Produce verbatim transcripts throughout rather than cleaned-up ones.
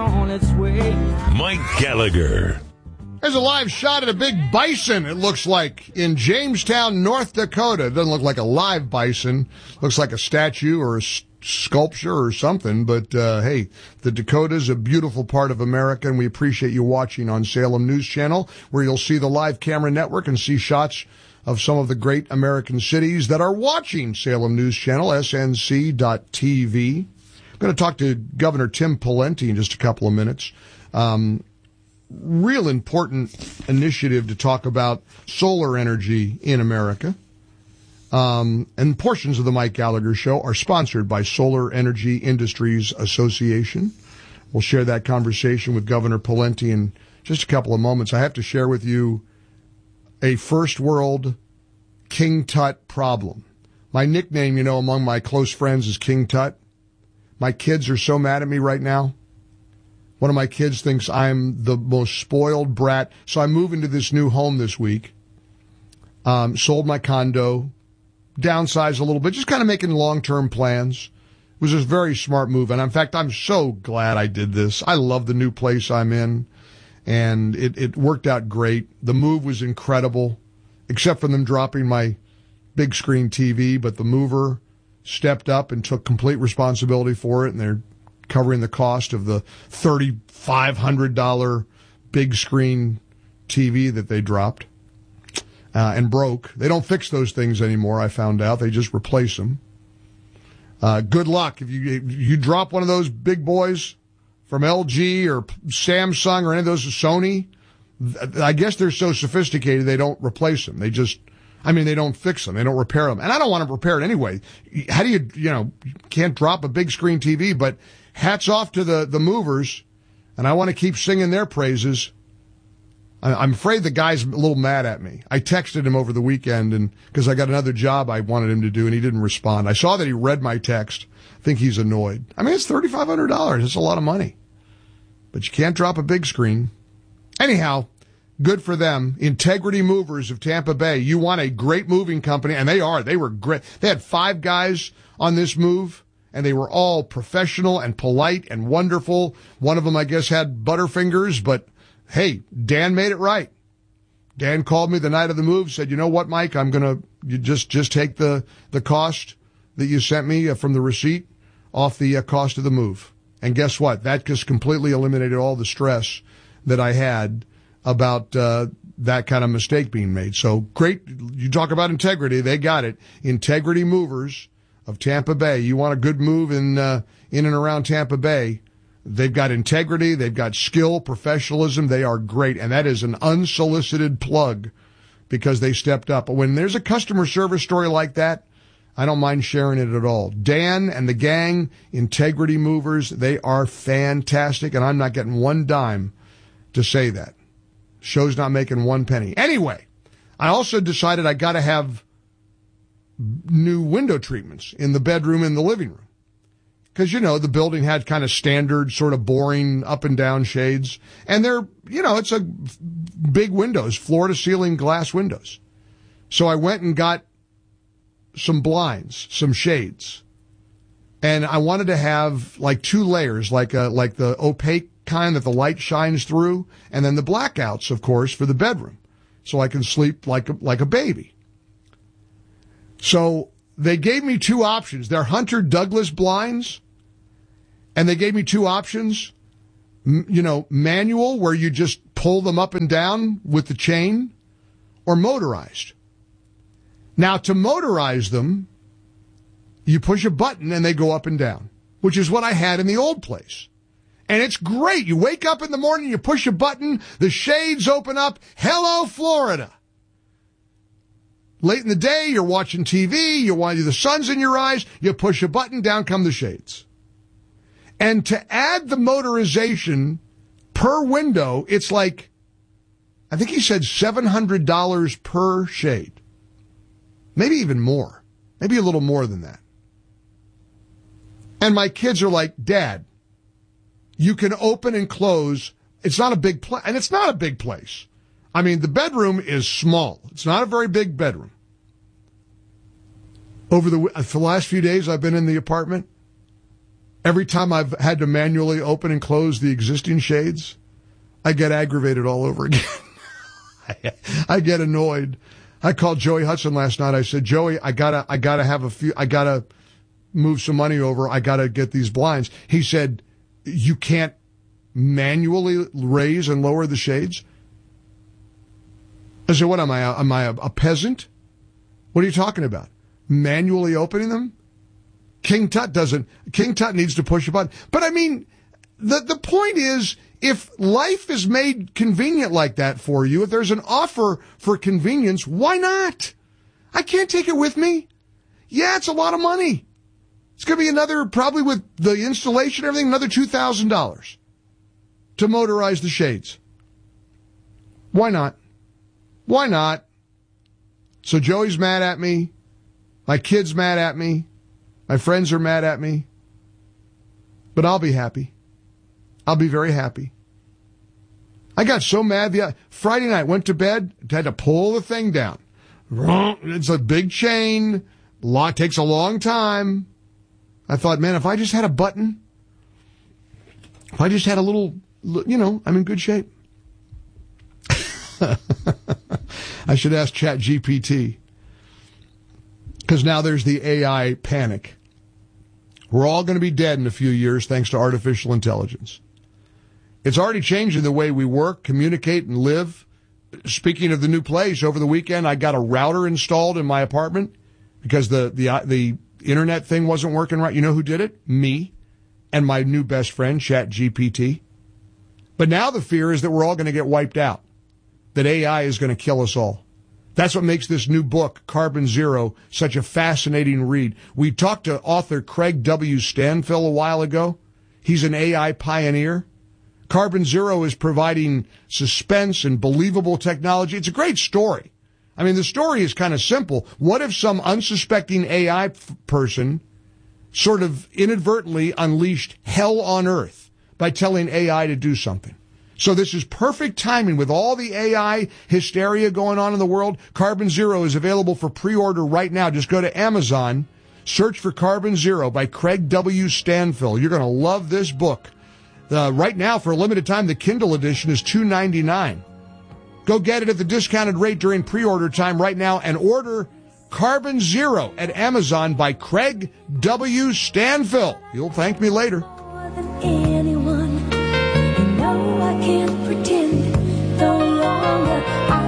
on its way. Mike Gallagher. There's a live shot at a big bison, it looks like, in Jamestown, North Dakota. It doesn't look like a live bison. Looks like a statue or a s- sculpture or something. But, uh, hey, the Dakota's a beautiful part of America, and we appreciate you watching on Salem News Channel, where you'll see the live camera network and see shots of some of the great American cities that are watching Salem News Channel, S N C dot T V. I'm going to talk to Governor Tim Pawlenty in just a couple of minutes. Um, real important initiative to talk about solar energy in America. Um, and portions of the Mike Gallagher Show are sponsored by Solar Energy Industries Association. We'll share that conversation with Governor Pawlenty in just a couple of moments. I have to share with you a first world King Tut problem. My nickname, you know, among my close friends is King Tut. My kids are so mad at me right now. One of my kids thinks I'm the most spoiled brat. So I move into this new home this week. Um, sold my condo, downsized a little bit, just kind of making long-term plans. It was a very smart move. And in fact, I'm so glad I did this. I love the new place I'm in. And it, it worked out great. The move was incredible, except for them dropping my big screen T V. But the mover stepped up and took complete responsibility for it. And they're covering the cost of the three thousand five hundred dollars big screen T V that they dropped uh, and broke. They don't fix those things anymore, I found out. They just replace them. Uh, good luck. If you, if you drop one of those big boys from L G or Samsung or any of those, Sony, I guess they're so sophisticated they don't replace them. They just, I mean, they don't fix them. They don't repair them. And I don't want to repair it anyway. How do you, you know, you can't drop a big screen T V, but hats off to the, the movers, and I want to keep singing their praises. I, I'm afraid the guy's a little mad at me. I texted him over the weekend, and because I got another job I wanted him to do, and he didn't respond. I saw that he read my text. I think he's annoyed. I mean, it's three thousand five hundred dollars. It's a lot of money. But you can't drop a big screen. Anyhow, good for them. Integrity Movers of Tampa Bay. You want a great moving company, and they are. They were great. They had five guys on this move, and they were all professional and polite and wonderful. One of them, I guess, had butterfingers, but hey, Dan made it right. Dan called me the night of the move, said, you know what, Mike, I'm going to you just, just take the, the cost that you sent me uh, from the receipt off the uh, cost of the move. And guess what? That just completely eliminated all the stress that I had about uh, that kind of mistake being made. So great. You talk about integrity. They got it. Integrity Movers of Tampa Bay. You want a good move in uh, in and around Tampa Bay. They've got integrity. They've got skill, professionalism. They are great. And that is an unsolicited plug because they stepped up. But when there's a customer service story like that, I don't mind sharing it at all. Dan and the gang, Integrity Movers, they are fantastic. And I'm not getting one dime to say that. Show's not making one penny. Anyway, I also decided I got to have new window treatments in the bedroom and the living room. Because, you know, the building had kind of standard, sort of boring up and down shades. And they're, you know, it's a big windows, floor to ceiling glass windows. So I went and got some blinds, some shades. And I wanted to have like two layers, like a, like the opaque kind that the light shines through, and then the blackouts, of course, for the bedroom. So I can sleep like a, like a baby. So they gave me two options. They're Hunter Douglas blinds, and they gave me two options. M- you know, manual, where you just pull them up and down with the chain, or motorized. Now, to motorize them, you push a button and they go up and down, which is what I had in the old place. And it's great. You wake up in the morning, you push a button, the shades open up. Hello, Florida. Late in the day, you're watching T V, you want the sun's in your eyes, you push a button, down come the shades. And to add the motorization per window, it's like, I think he said seven hundred dollars per shade. Maybe even more. Maybe a little more than that. And my kids are like, Dad, you can open and close. It's not a big place. And it's not a big place. I mean, the bedroom is small. It's not a very big bedroom. Over the, for the last few days I've been in the apartment, Every time I've had to manually open and close the existing shades, I get aggravated all over again. I, I get annoyed. I called Joey Hudson last night. I said, Joey, I gotta, I gotta have a few, I gotta move some money over. I gotta get these blinds. He said, you can't manually raise and lower the shades? I said, what am I, am I a, a peasant? What are you talking about? Manually opening them? King Tut doesn't. King Tut needs to push a button. But I mean, the the point is, if life is made convenient like that for you, if there's an offer for convenience, why not? I can't take it with me. Yeah, it's a lot of money. It's going to be another, probably with the installation and everything, another two thousand dollars to motorize the shades. Why not? Why not? So Joey's mad at me. My kid's mad at me. My friends are mad at me. But I'll be happy. I'll be very happy. I got so mad the Friday night, went to bed, had to pull the thing down. It's a big chain. Lot takes a long time. I thought, man, if I just had a button, if I just had a little, you know, I'm in good shape. I should ask Chat G P T. Because now there's the A I panic. We're all going to be dead in a few years thanks to artificial intelligence. It's already changing the way we work, communicate, and live. Speaking of the new place, over the weekend I got a router installed in my apartment because the the the internet thing wasn't working right. You know who did it? Me and my new best friend, Chat G P T. But now the fear is that we're all going to get wiped out, that A I is going to kill us all. That's what makes this new book, Carbon Zero, such a fascinating read. We talked to author Craig W. Stanfill a while ago. He's an A I pioneer. Carbon Zero is providing suspense and believable technology. It's a great story. I mean, the story is kind of simple. What if some unsuspecting A I f- person sort of inadvertently unleashed hell on earth by telling A I to do something? So this is perfect timing with all the A I hysteria going on in the world. Carbon Zero is available for pre-order right now. Just go to Amazon, search for Carbon Zero by Craig W. Stanfill. You're going to love this book. Uh, right now, for a limited time, the Kindle edition is two dollars and ninety-nine cents. Go get it at the discounted rate during pre-order time right now and order Carbon Zero at Amazon by Craig W. Stanfill. You'll thank me later. More than anyone, you know I can't pretend no longer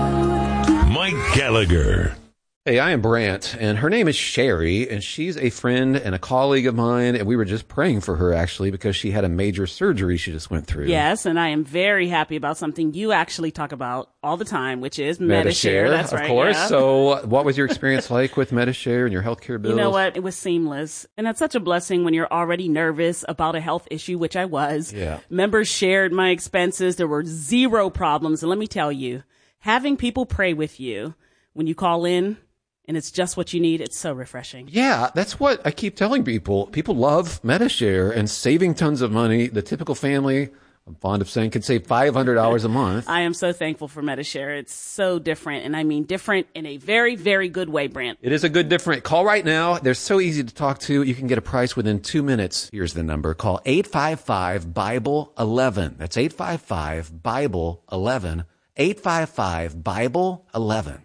I would give. Mike Gallagher. Hey, I am Brant, and her name is Sherry, and she's a friend and a colleague of mine, and we were just praying for her, actually, because she had a major surgery she just went through. Yes, and I am very happy about something you actually talk about all the time, which is Medi-Share. That's of right, course. yeah. So what was your experience like with Medi-Share and your healthcare bills? You know what? It was seamless. And that's such a blessing when you're already nervous about a health issue, which I was. Yeah. Members shared my expenses. There were zero problems. And let me tell you, having people pray with you when you call in, and it's just what you need, it's so refreshing. Yeah, that's what I keep telling people. People love Medi-Share and saving tons of money. The typical family, I'm fond of saying, can save five hundred dollars a month. I am so thankful for Medi-Share. It's so different, and I mean different in a very, very good way, Brant. It is a good different. Call right now. They're so easy to talk to. You can get a price within two minutes. Here's the number. Call eight five five, Bible eleven. That's eight five five, Bible eleven. eight five five, Bible eleven.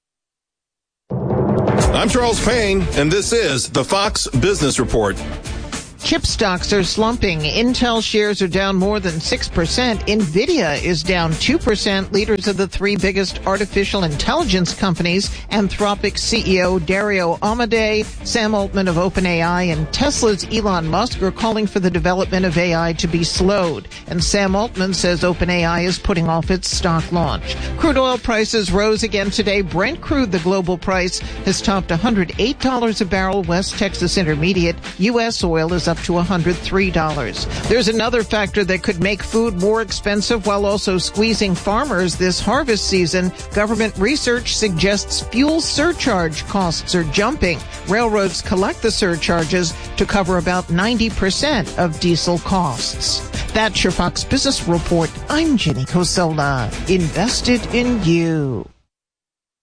I'm Charles Payne, and this is the Fox Business Report. Chip stocks are slumping. Intel shares are down more than six percent. Nvidia is down two percent. Leaders of the three biggest artificial intelligence companies, Anthropic C E O Dario Amodei, Sam Altman of OpenAI, and Tesla's Elon Musk are calling for the development of A I to be slowed. And Sam Altman says OpenAI is putting off its stock launch. Crude oil prices rose again today. Brent crude, the global price, has topped one hundred eight dollars a barrel. West Texas Intermediate. U S oil is up to one hundred three dollars. There's another factor that could make food more expensive while also squeezing farmers this harvest season. Government research suggests fuel surcharge costs are jumping. Railroads collect the surcharges to cover about ninety percent of diesel costs. That's your Fox Business Report. I'm Jenny Cosola. Invested in you.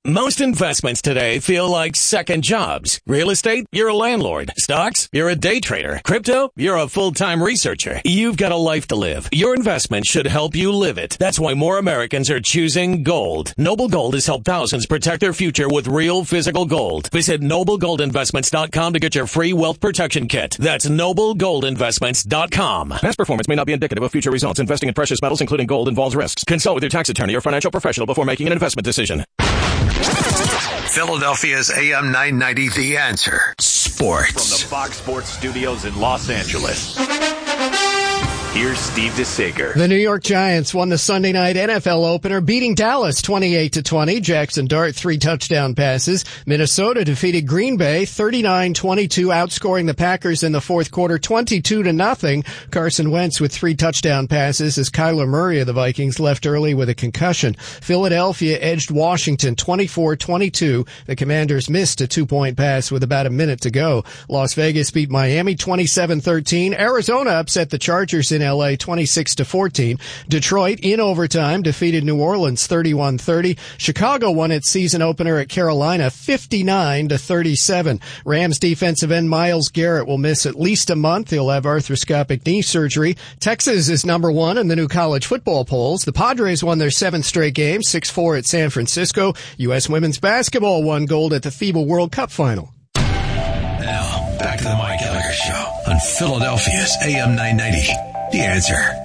Most investments today feel like second jobs. Real estate, you're a landlord. Stocks, you're a day trader. Crypto, you're a full-time researcher. You've got a life to live. Your investment should help you live it. That's why more Americans are choosing gold. Noble Gold has helped thousands protect their future with real physical gold. Visit noble gold investments dot com to get your free wealth protection kit. That's noble gold investments dot com. Past performance may not be indicative of future results. Investing in precious metals, including gold, involves risks. Consult with your tax attorney or financial professional before making an investment decision. Philadelphia's A M nine ninety, The Answer. Sports. From the Fox Sports Studios in Los Angeles, here's Steve DeSager. The New York Giants won the Sunday night N F L opener, beating Dallas twenty-eight to twenty. Jackson Dart, three touchdown passes. Minnesota defeated Green Bay thirty-nine twenty-two, outscoring the Packers in the fourth quarter twenty-two to nothing. Carson Wentz with three touchdown passes as Kyler Murray of the Vikings left early with a concussion. Philadelphia edged Washington twenty-four twenty-two. The Commanders missed a two-point pass with about a minute to go. Las Vegas beat Miami twenty-seven thirteen. Arizona upset the Chargers in L A twenty-six to fourteen. Detroit in overtime defeated New Orleans thirty-one thirty. Chicago won its season opener at Carolina fifty-nine to thirty-seven. Rams defensive end Myles Garrett will miss at least a month. He'll have arthroscopic knee surgery. Texas is number one in the new college football polls. The Padres won their seventh straight game, six four at San Francisco. U S women's basketball won gold at the FIBA World Cup final. Now, back to the Mike Gallagher Show on Philadelphia's A M nine ninety. The Answer.